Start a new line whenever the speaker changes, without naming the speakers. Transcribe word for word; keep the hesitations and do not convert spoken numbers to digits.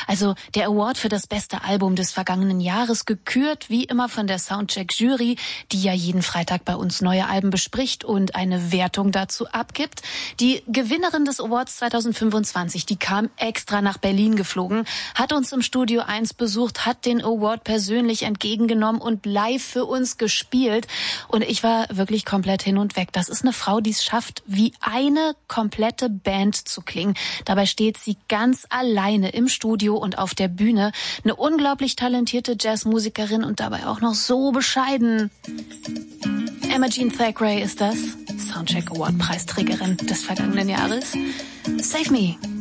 Also der Award für das beste Album des vergangenen Jahres, gekürt wie immer von der Soundcheck-Jury, die ja jeden Freitag bei uns neue Alben bespricht und eine Wertung dazu abgibt. Die Gewinnerin des Awards zwanzig fünfundzwanzig, die kam extra nach Berlin geflogen, hat uns im Studio eins besucht, hat den Award persönlich entgegengenommen und live für uns gespielt. Und ich war wirklich komplett hin und weg. Das ist eine Frau, die es schafft, wie eine komplette Band zu klingen. Dabei steht sie ganz alleine im Studio und auf der Bühne. Eine unglaublich talentierte Jazzmusikerin und dabei auch noch so bescheiden. Emma Jean Thackeray ist das, Soundcheck Award Preisträgerin des vergangenen Jahres. Save Me.